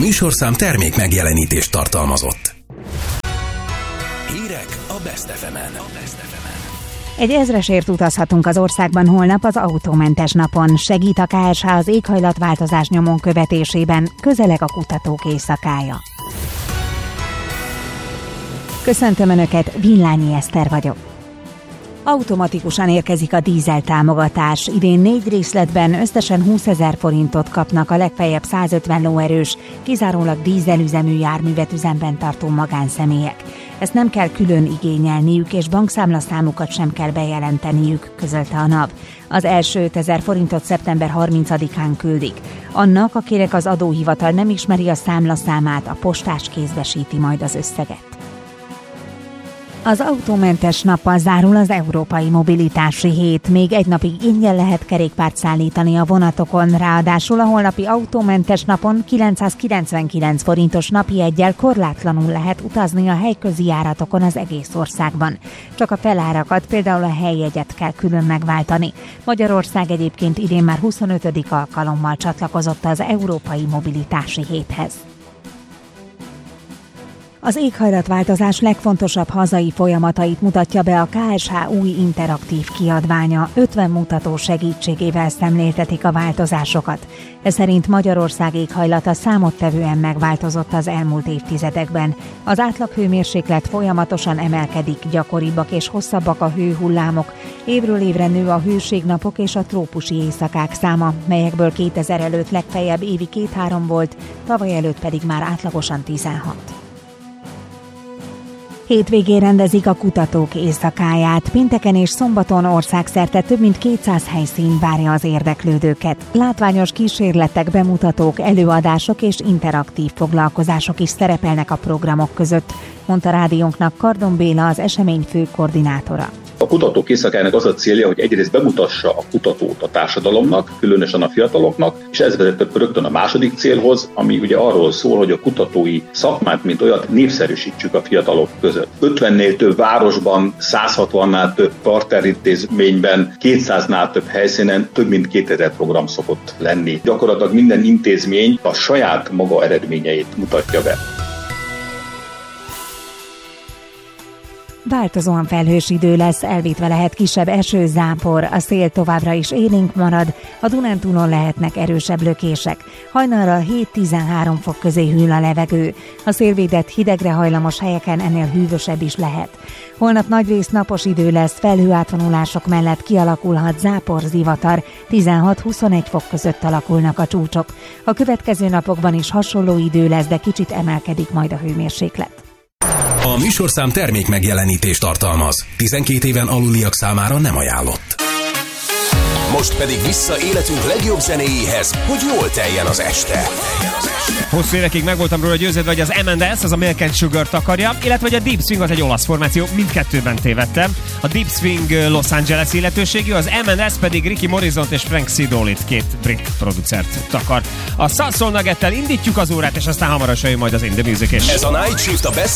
műsorszám termék megjelenítést tartalmazott. Hírek a Best FM-en. Egy 1000-esért utazhatunk az országban holnap az autómentes napon. Segít a KSH az éghajlatváltozás nyomon követésében, közeleg a kutatók éjszakája. Köszöntöm Önöket, Villányi Eszter vagyok. Automatikusan érkezik a dízel támogatás. Idén 4 részletben összesen 20 000 forintot kapnak a legfeljebb 150 lóerős, kizárólag dízelüzemű járművet üzemben tartó magánszemélyek. Ezt nem kell külön igényelniük, és bankszámlaszámukat sem kell bejelenteniük, közölte a NAV. Az első 5000 forintot szeptember 30-án küldik. Annak, akinek az adóhivatal nem ismeri a számlaszámát, a postás kézbesíti majd az összeget. Az autómentes nappal zárul az Európai Mobilitási Hét. Még egy napig ingyen lehet kerékpárt szállítani a vonatokon, ráadásul a holnapi autómentes napon 999 forintos napi jeggyel korlátlanul lehet utazni a helyközi járatokon az egész országban. Csak a felárakat, például a helyjegyet kell külön megváltani. Magyarország egyébként idén már 25. alkalommal csatlakozott az Európai Mobilitási Héthez. Az éghajlatváltozás legfontosabb hazai folyamatait mutatja be a KSH új interaktív kiadványa. 50 mutató segítségével szemléltetik a változásokat. Ez szerint Magyarország éghajlata számottevően megváltozott az elmúlt évtizedekben. Az átlaghőmérséklet folyamatosan emelkedik, gyakoribbak és hosszabbak a hőhullámok. Évről évre nő a hőségnapok és a trópusi éjszakák száma, melyekből 2000 előtt legfeljebb évi 2-3 volt, tavaly előtt pedig már átlagosan 16. Hétvégén rendezik a kutatók éjszakáját. Pénteken és szombaton országszerte több mint 200 helyszín várja az érdeklődőket. Látványos kísérletek, bemutatók, előadások és interaktív foglalkozások is szerepelnek a programok között, mondta rádiónknak Kardon Béla, az esemény fő koordinátora. A kutatók éjszakájának az a célja, hogy egyrészt bemutassa a kutatót a társadalomnak, különösen a fiataloknak, és ez vezetett rögtön a második célhoz, ami ugye arról szól, hogy a kutatói szakmát, mint olyat népszerűsítsük a fiatalok között. 50-nél több városban, 160-nál több partnerintézményben, 200-nál több helyszínen több mint 2000 program szokott lenni. Gyakorlatilag minden intézmény a saját maga eredményeit mutatja be. Változóan felhős idő lesz, elvétve lehet kisebb eső, zápor, a szél továbbra is élénk marad, a Dunántúlon lehetnek erősebb lökések. Hajnalra 7-13 fok közé hűl a levegő. A szélvédett hidegre hajlamos helyeken ennél hűvösebb is lehet. Holnap nagyrészt napos idő lesz, felhőátvonulások mellett kialakulhat záporzivatar, 16-21 fok között alakulnak a csúcsok. A következő napokban is hasonló idő lesz, de kicsit emelkedik majd a hőmérséklet. A műsorszám termék megjelenítést tartalmaz. 12 éven aluliak számára nem ajánlott. Most pedig vissza életünk legjobb zenéjéhez, hogy jól teljen az este. Hosszú évekig meg voltam róla győződve, hogy az M&S az a Milk and Sugar takarja, illetve hogy a Deep Swing az egy olasz formáció, mindkettőben tévedtem. A Deep Swing Los Angeles illetőségű, az M&S pedig Ricky Morrisont és Frank Sidolit, 2 brit producert takar. A Soul Nuggettel indítjuk az órát, és aztán hamarosan jön majd az In The Music is. Ez a Night Shift a Best